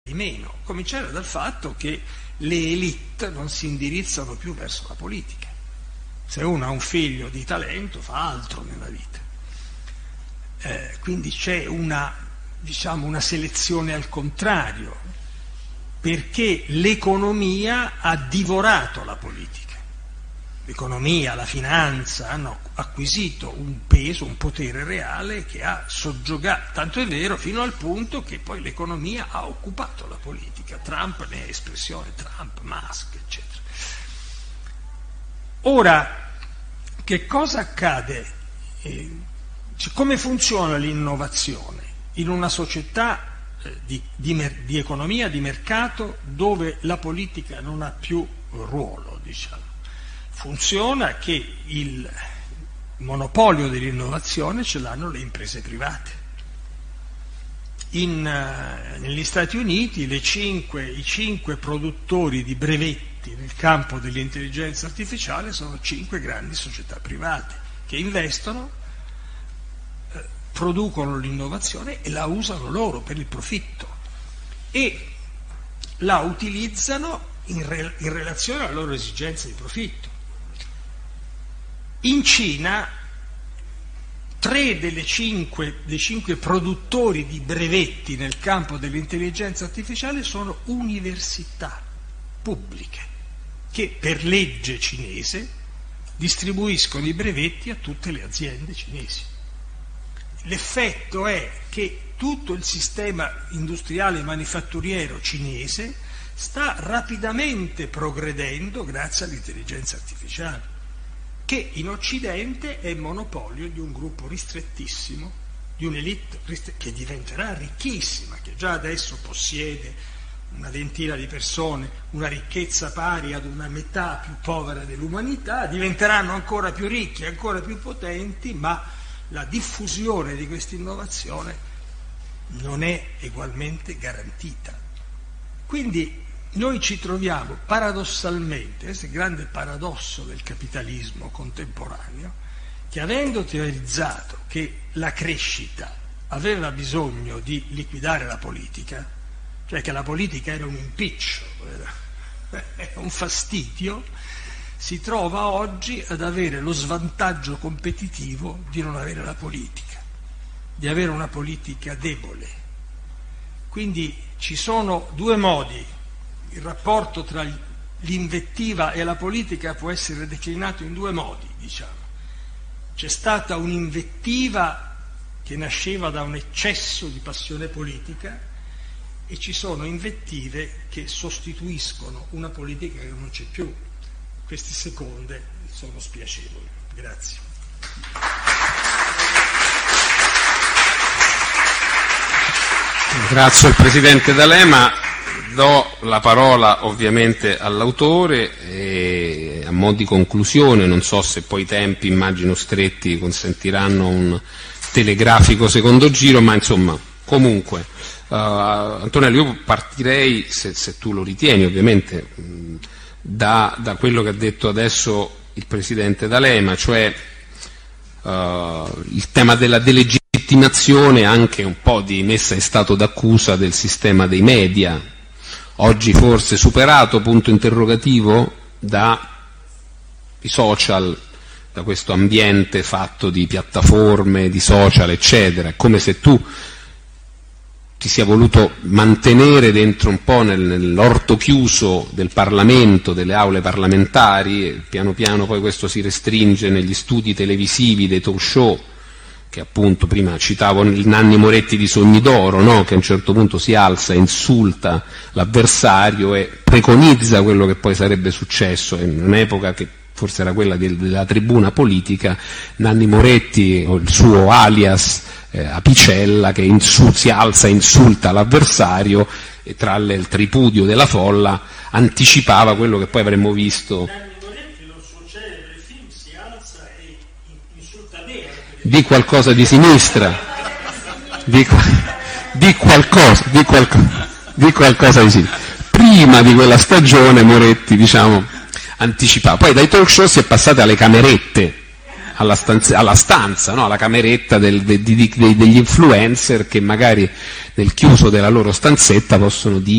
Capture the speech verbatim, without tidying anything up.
di meno, cominciare dal fatto che le elite non si indirizzano più verso la politica. Se uno ha un figlio di talento fa altro nella vita. Eh, quindi c'è una, diciamo, una selezione al contrario, perché l'economia ha divorato la politica. L'economia, la finanza hanno acquisito un peso, un potere reale che ha soggiogato, tanto è vero fino al punto che poi l'economia ha occupato la politica. Trump ne è espressione, Trump, Musk, eccetera. Ora, che cosa accade? Eh, cioè, come funziona l'innovazione in una società eh, di, di, mer- di economia, di mercato, dove la politica non ha più ruolo, diciamo? Funziona che il monopolio dell'innovazione ce l'hanno le imprese private. In, uh, negli Stati Uniti le cinque, i cinque produttori di brevetti nel campo dell'intelligenza artificiale sono cinque grandi società private che investono, eh, producono l'innovazione e la usano loro per il profitto e la utilizzano in, re, in relazione alle loro esigenze di profitto. In Cina tre delle cinque, dei cinque produttori di brevetti nel campo dell'intelligenza artificiale sono università pubbliche che per legge cinese distribuiscono i brevetti a tutte le aziende cinesi. L'effetto è che tutto il sistema industriale manifatturiero cinese sta rapidamente progredendo grazie all'intelligenza artificiale, che in Occidente è monopolio di un gruppo ristrettissimo, di un'elite ristret- che diventerà ricchissima, che già adesso possiede una ventina di persone, una ricchezza pari ad una metà più povera dell'umanità, diventeranno ancora più ricchi, ancora più potenti, ma la diffusione di questa innovazione non è egualmente garantita. Quindi noi ci troviamo paradossalmente, questo è il grande paradosso del capitalismo contemporaneo, che avendo teorizzato che la crescita aveva bisogno di liquidare la politica, cioè che la politica era un impiccio, era un fastidio, si trova oggi ad avere lo svantaggio competitivo di non avere la politica, di avere una politica debole. Quindi ci sono due modi. Il rapporto tra l'invettiva e la politica può essere declinato in due modi, diciamo. C'è stata un'invettiva che nasceva da un eccesso di passione politica e ci sono invettive che sostituiscono una politica che non c'è più. Queste seconde sono spiacevoli. Grazie. Grazie al Presidente D'Alema. Do la parola ovviamente all'autore e a mo' di conclusione, non so se poi i tempi, immagino stretti, consentiranno un telegrafico secondo giro, ma insomma, comunque, uh, Antonello, io partirei, se, se tu lo ritieni ovviamente, mh, da, da quello che ha detto adesso il Presidente D'Alema, cioè uh, il tema della delegittimazione, anche un po' di messa in stato d'accusa del sistema dei media, oggi forse superato, punto interrogativo, dai social, da questo ambiente fatto di piattaforme, di social, eccetera. È come se tu ti sia voluto mantenere dentro un po' nel, nell'orto chiuso del Parlamento, delle aule parlamentari, e piano piano poi questo si restringe negli studi televisivi, dei talk show, che appunto prima citavo il Nanni Moretti di Sogni d'Oro, no? Che a un certo punto si alza, insulta l'avversario e preconizza quello che poi sarebbe successo in un'epoca che forse era quella del, della tribuna politica. Nanni Moretti, o il suo alias eh, Apicella, che insul- si alza e insulta l'avversario e tra le, il tripudio della folla anticipava quello che poi avremmo visto. Di qualcosa di sinistra, di, di qualcosa, di, qualco, di qualcosa di sinistra. Prima di quella stagione Moretti, diciamo, anticipava. Poi dai talk show si è passati alle camerette, alla stanza, alla stanza, no? Alla cameretta del, de, de, de, degli influencer che magari nel chiuso della loro stanzetta possono dire